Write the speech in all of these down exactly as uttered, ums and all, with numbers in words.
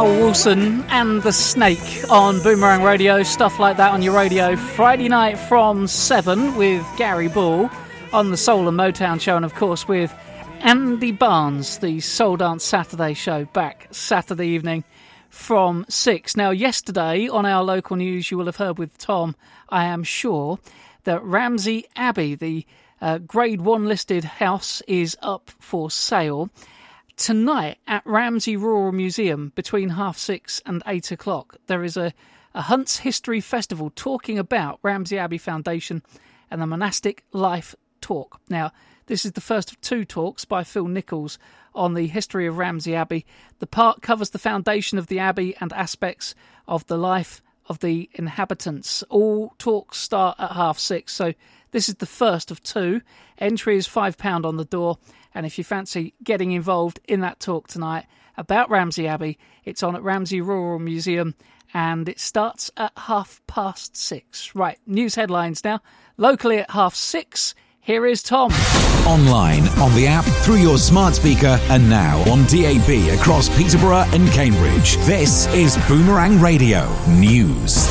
Al Wilson and the Snake on Boomerang Radio. Stuff like that on your radio. Friday night from seven with Gary Ball on the Soul and Motown show. And of course with Andy Barnes, the Soul Dance Saturday show, back Saturday evening from six. Now, yesterday on our local news, you will have heard with Tom, I am sure, that Ramsey Abbey, the uh, grade one listed house, is up for sale. Tonight at Ramsey Rural Museum between half six and eight o'clock, there is a, a Hunt's History Festival talking about Ramsey Abbey Foundation and the Monastic Life Talk. Now, this is the first of two talks by Phil Nichols on the history of Ramsey Abbey. The part covers the foundation of the Abbey and aspects of the life of the inhabitants. All talks start at half six, so this is the first of two. Entry is five pounds on the door, and if you fancy getting involved in that talk tonight about Ramsey Abbey, it's on at Ramsey Rural Museum, and it starts at half past six. Right, news headlines now. Locally at half six, here is Tom. Online, on the app, through your smart speaker, and now on D A B across Peterborough and Cambridge. This is Boomerang Radio News.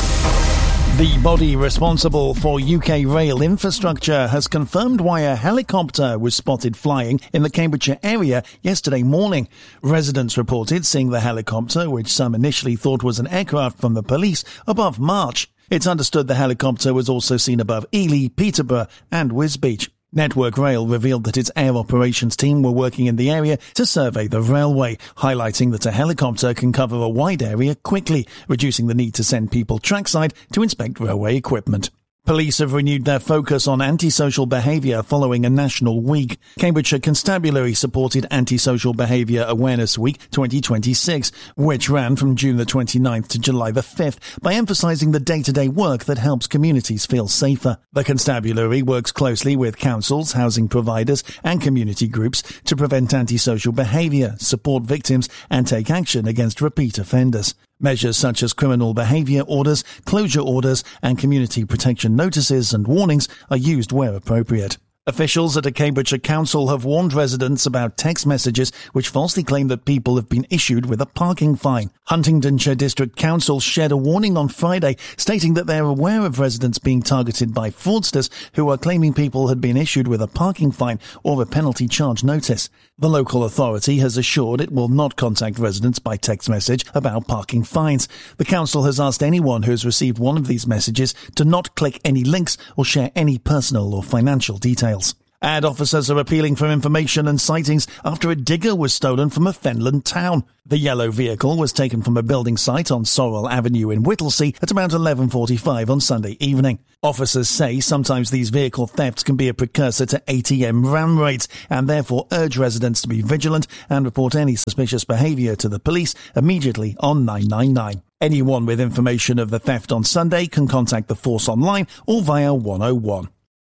The body responsible for U K rail infrastructure has confirmed why a helicopter was spotted flying in the Cambridgeshire area yesterday morning. Residents reported seeing the helicopter, which some initially thought was an aircraft from the police, above March. It's understood the helicopter was also seen above Ely, Peterborough and Wisbech. Network Rail revealed that its air operations team were working in the area to survey the railway, highlighting that a helicopter can cover a wide area quickly, reducing the need to send people trackside to inspect railway equipment. Police have renewed their focus on antisocial behaviour following a national week. Cambridgeshire Constabulary supported Antisocial Behaviour Awareness Week twenty twenty-six, which ran from June the twenty-ninth to July the fifth, by emphasising the day-to-day work that helps communities feel safer. The Constabulary works closely with councils, housing providers and community groups to prevent antisocial behaviour, support victims and take action against repeat offenders. Measures such as criminal behaviour orders, closure orders and community protection notices and warnings are used where appropriate. Officials at a Cambridgeshire council have warned residents about text messages which falsely claim that people have been issued with a parking fine. Huntingdonshire District Council shared a warning on Friday stating that they are aware of residents being targeted by fraudsters who are claiming people had been issued with a parking fine or a penalty charge notice. The local authority has assured it will not contact residents by text message about parking fines. The council has asked anyone who has received one of these messages to not click any links or share any personal or financial details. And officers are appealing for information and sightings after a digger was stolen from a Fenland town. The yellow vehicle was taken from a building site on Sorrel Avenue in Whittlesea at about eleven forty-five on Sunday evening. Officers say sometimes these vehicle thefts can be a precursor to A T M ram raids and therefore urge residents to be vigilant and report any suspicious behaviour to the police immediately on nine nine nine. Anyone with information of the theft on Sunday can contact the force online or via one oh one.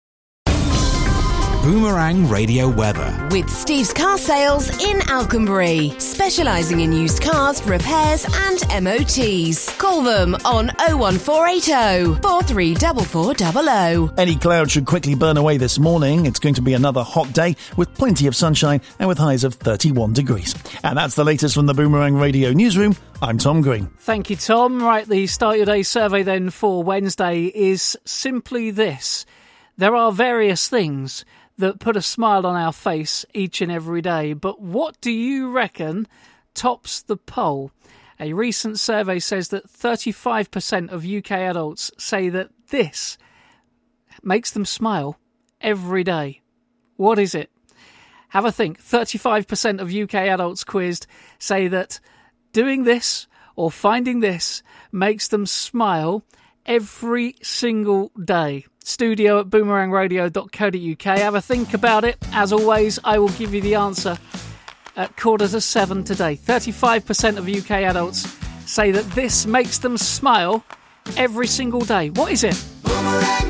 Boomerang Radio weather. With Steve's Car Sales in Alconbury, specialising in used cars, repairs and M O Ts. Call them on oh one four eight oh, four three four four double oh. Any clouds should quickly burn away this morning. It's going to be another hot day with plenty of sunshine and with highs of thirty-one degrees. And that's the latest from the Boomerang Radio newsroom. I'm Tom Green. Thank you, Tom. Right, the Start Your Day survey then for Wednesday is simply this. There are various things that put a smile on our face each and every day. But what do you reckon tops the poll? A recent survey says that thirty-five percent of U K adults say that this makes them smile every day. What is it? Have a think. thirty-five percent of U K adults quizzed say that doing this or finding this makes them smile every single day. Studio at boomerang radio dot co dot uk. Have a think about it. As always, I will give you the answer at quarter to seven today. thirty-five percent of U K adults say that this makes them smile every single day. What is it? Boomerang.